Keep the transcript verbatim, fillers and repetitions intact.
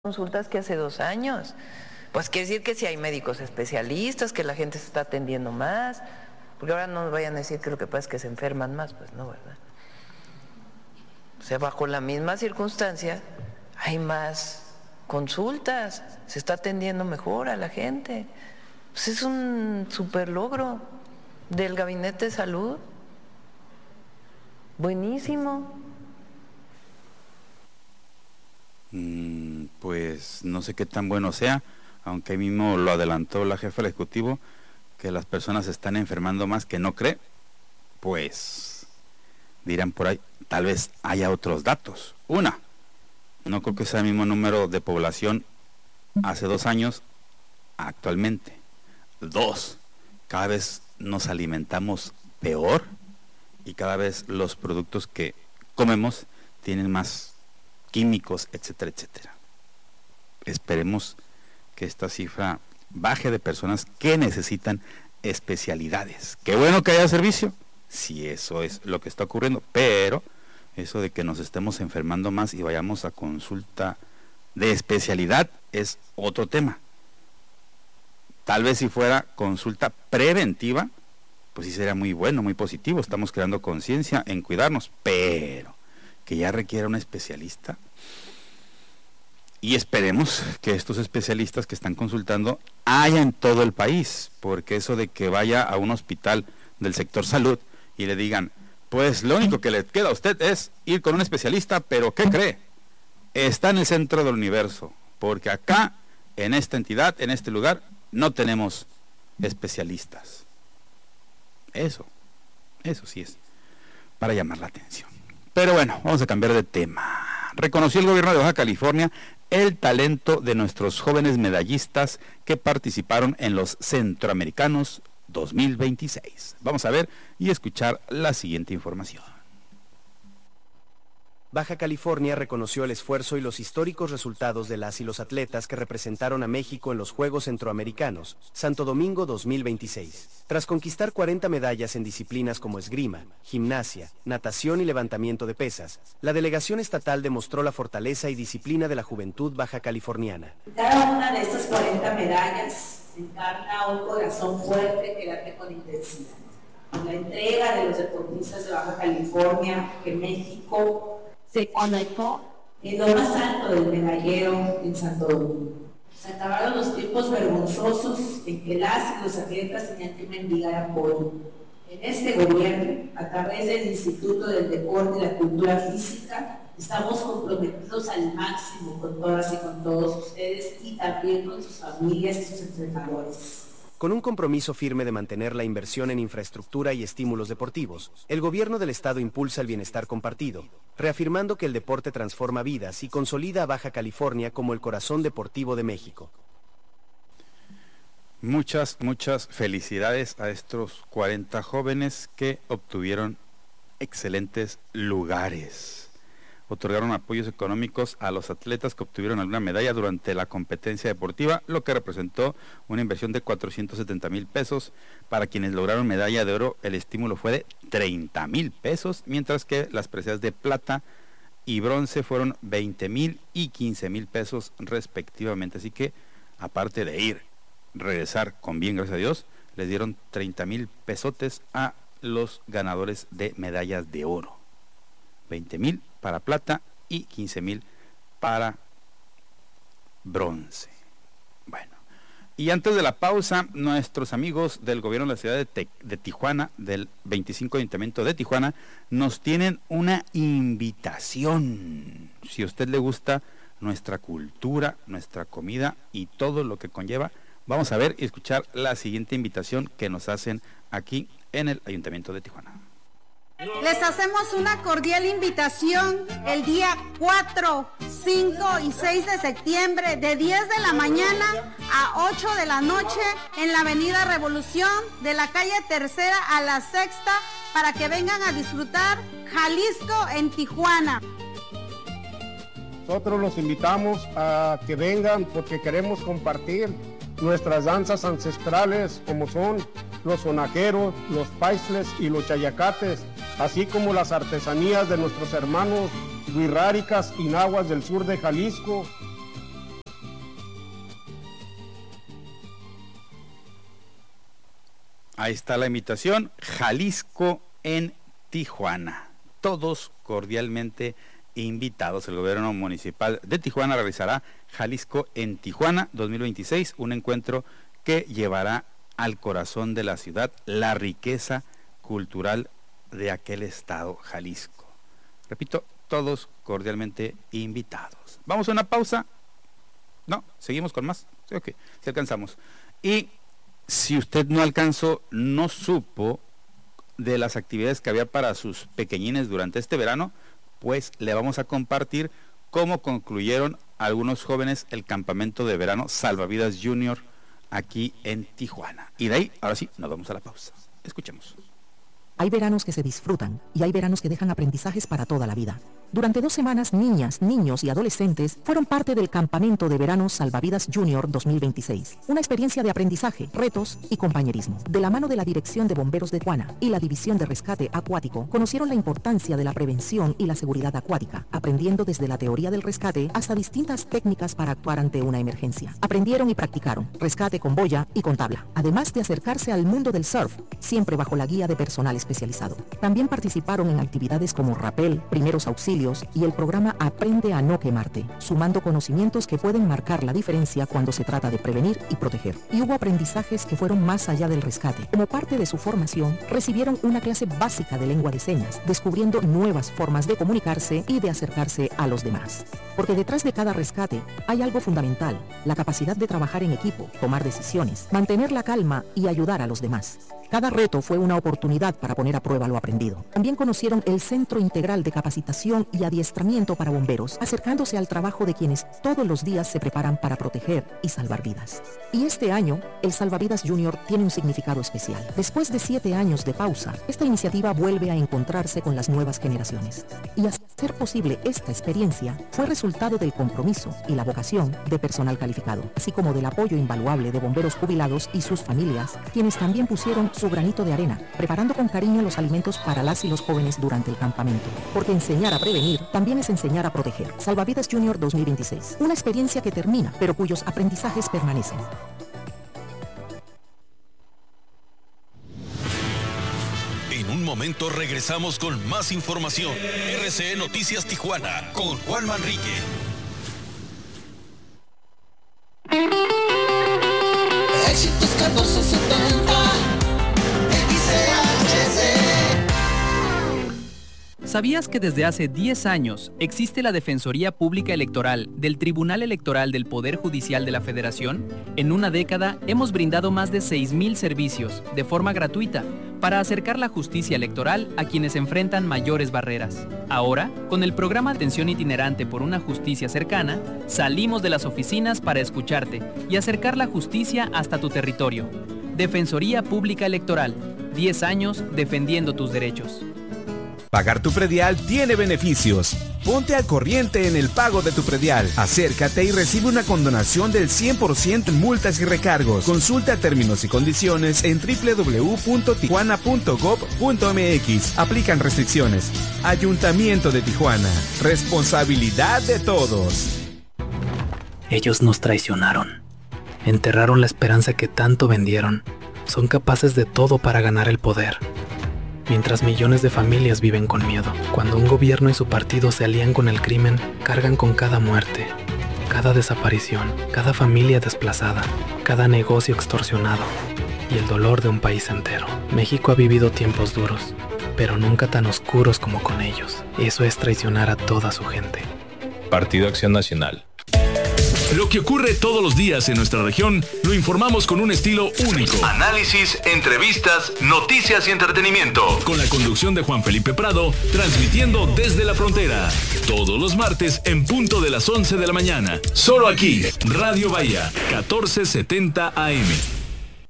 consultas que hace dos años. Pues quiere decir que si hay médicos especialistas, que la gente se está atendiendo más, porque ahora no nos vayan a decir que lo que pasa es que se enferman más, pues no, ¿verdad? O sea, bajo la misma circunstancia hay más consultas, se está atendiendo mejor a la gente. Pues es un super logro del Gabinete de Salud. Buenísimo. Mm, pues no sé qué tan bueno sea, aunque ahí mismo lo adelantó la jefa del Ejecutivo, que las personas se están enfermando más que no cree, pues dirán por ahí, tal vez haya otros datos. Una, no creo que sea el mismo número de población hace dos años actualmente. Dos, cada vez nos alimentamos peor y cada vez los productos que comemos tienen más químicos, etcétera, etcétera. Esperemos que esta cifra baje de personas que necesitan especialidades. Qué bueno que haya servicio, si eso es lo que está ocurriendo, pero eso de que nos estemos enfermando más y vayamos a consulta de especialidad es otro tema. Tal vez si fuera consulta preventiva, pues sí sería muy bueno, muy positivo, estamos creando conciencia en cuidarnos, pero que ya requiera un especialista, y esperemos que estos especialistas que están consultando haya en todo el país, porque eso de que vaya a un hospital del sector salud y le digan, pues lo único que le queda a usted es ir con un especialista, pero ¿qué cree? Está en el centro del universo, porque acá, en esta entidad, en este lugar, no tenemos especialistas. Eso, eso sí es para llamar la atención. Pero bueno, vamos a cambiar de tema. Reconoció el gobierno de Baja California el talento de nuestros jóvenes medallistas que participaron en los Centroamericanos dos mil veintiséis. Vamos a ver y escuchar la siguiente información. Baja California reconoció el esfuerzo y los históricos resultados de las y los atletas que representaron a México en los Juegos Centroamericanos, Santo Domingo dos mil veintiséis. Tras conquistar cuarenta medallas en disciplinas como esgrima, gimnasia, natación y levantamiento de pesas, la delegación estatal demostró la fortaleza y disciplina de la juventud baja californiana. Cada una de estas cuarenta medallas encarna un corazón fuerte que late con intensidad. La entrega de los deportistas de Baja California, que México se conectó en lo más alto del medallero en Santo Domingo. Se acabaron los tiempos vergonzosos en que las y los atletas tenían que mendigar apoyo. En este gobierno, a través del Instituto del Deporte y la Cultura Física, estamos comprometidos al máximo con todas y con todos ustedes y también con sus familias y sus entrenadores. Con un compromiso firme de mantener la inversión en infraestructura y estímulos deportivos, el gobierno del estado impulsa el bienestar compartido, reafirmando que el deporte transforma vidas y consolida a Baja California como el corazón deportivo de México. Muchas, muchas felicidades a estos cuarenta jóvenes que obtuvieron excelentes lugares. Otorgaron apoyos económicos a los atletas que obtuvieron alguna medalla durante la competencia deportiva, lo que representó una inversión de cuatrocientos setenta mil pesos. Para quienes lograron medalla de oro, el estímulo fue de treinta mil pesos, mientras que las preseas de plata y bronce fueron veinte mil y quince mil pesos respectivamente. Así que, aparte de ir, regresar con bien, gracias a Dios, les dieron treinta mil pesotes a los ganadores de medallas de oro. veinte mil para plata y quince mil para bronce. Bueno, y antes de la pausa, nuestros amigos del gobierno de la ciudad de, Te- de Tijuana, del veinticinco Ayuntamiento de Tijuana, nos tienen una invitación. Si a usted le gusta nuestra cultura, nuestra comida y todo lo que conlleva, vamos a ver y escuchar la siguiente invitación que nos hacen aquí en el Ayuntamiento de Tijuana. Les hacemos una cordial invitación el día cuatro, cinco y seis de septiembre de diez de la mañana a ocho de la noche en la avenida Revolución de la calle Tercera a la Sexta para que vengan a disfrutar Jalisco en Tijuana. Nosotros los invitamos a que vengan porque queremos compartir nuestras danzas ancestrales como son los sonajeros, los paisles y los chayacates, así como las artesanías de nuestros hermanos huirráricas y nahuas del sur de Jalisco. ahí está la invitación, Jalisco en Tijuana. Todos cordialmente invitados. El gobierno municipal de Tijuana realizará Jalisco en Tijuana dos mil veintiséis, un encuentro que llevará al corazón de la ciudad la riqueza cultural de aquel estado, Jalisco. Repito, todos cordialmente invitados. Vamos a una pausa. No, seguimos con más. Sí, ok, si alcanzamos. Y si usted no alcanzó, no supo de las actividades que había para sus pequeñines durante este verano, pues le vamos a compartir cómo concluyeron algunos jóvenes el campamento de verano Salvavidas Junior aquí en Tijuana. Y de ahí, ahora sí, nos vamos a la pausa. Escuchemos. Hay veranos que se disfrutan y hay veranos que dejan aprendizajes para toda la vida. Durante dos semanas, niñas, niños y adolescentes fueron parte del campamento de verano Salvavidas Junior dos mil veintiséis. Una experiencia de aprendizaje, retos y compañerismo. De la mano de la Dirección de Bomberos de Tijuana y la División de Rescate Acuático, conocieron la importancia de la prevención y la seguridad acuática, aprendiendo desde la teoría del rescate hasta distintas técnicas para actuar ante una emergencia. Aprendieron y practicaron rescate con boya y con tabla, además de acercarse al mundo del surf, siempre bajo la guía de personal especializado. También participaron en actividades como rapel, primeros auxilios y el programa Aprende a no quemarte, sumando conocimientos que pueden marcar la diferencia cuando se trata de prevenir y proteger. Y hubo aprendizajes que fueron más allá del rescate. Como parte de su formación, recibieron una clase básica de lengua de señas, descubriendo nuevas formas de comunicarse y de acercarse a los demás. Porque detrás de cada rescate hay algo fundamental, la capacidad de trabajar en equipo, tomar decisiones, mantener la calma y ayudar a los demás. Cada reto fue una oportunidad para poner a prueba lo aprendido. También conocieron el Centro Integral de Capacitación y Adiestramiento para Bomberos, acercándose al trabajo de quienes todos los días se preparan para proteger y salvar vidas. Y este año, el Salvavidas Junior tiene un significado especial. Después de siete años de pausa, esta iniciativa vuelve a encontrarse con las nuevas generaciones. Y hacer posible esta experiencia fue resultado del compromiso y la vocación de personal calificado, así como del apoyo invaluable de bomberos jubilados y sus familias, quienes también pusieron su granito de arena, preparando con cariño los alimentos para las y los jóvenes durante el campamento. Porque enseñar a prevenir también es enseñar a proteger. Salvavidas Junior dos mil veintiséis. Una experiencia que termina, pero cuyos aprendizajes permanecen. En un momento regresamos con más información. R C E Noticias Tijuana con Juan Manrique. Éxitos catorce setenta. ¿Sabías que desde hace diez años existe la Defensoría Pública Electoral del Tribunal Electoral del Poder Judicial de la Federación? En una década hemos brindado más de seis mil servicios de forma gratuita para acercar la justicia electoral a quienes enfrentan mayores barreras. Ahora, con el programa Atención Itinerante por una Justicia Cercana, salimos de las oficinas para escucharte y acercar la justicia hasta tu territorio. Defensoría Pública Electoral, diez años defendiendo tus derechos. Pagar tu predial tiene beneficios. Ponte al corriente en el pago de tu predial. Acércate y recibe una condonación del cien por ciento en multas y recargos. Consulta términos y condiciones en doble u doble u doble u punto tijuana punto gob punto eme equis. Aplican restricciones. Ayuntamiento de Tijuana. Responsabilidad de todos. Ellos nos traicionaron. Enterraron la esperanza que tanto vendieron. Son capaces de todo para ganar el poder. Mientras millones de familias viven con miedo. Cuando un gobierno y su partido se alían con el crimen, cargan con cada muerte, cada desaparición, cada familia desplazada, cada negocio extorsionado y el dolor de un país entero. México ha vivido tiempos duros, pero nunca tan oscuros como con ellos. Eso es traicionar a toda su gente. Partido Acción Nacional. Lo que ocurre todos los días en nuestra región, lo informamos con un estilo único. Análisis, entrevistas, noticias y entretenimiento. Con la conducción de Juan Felipe Prado, transmitiendo desde la frontera. Todos los martes en punto de las once de la mañana. Solo aquí, Radio Bahía, catorce setenta A M.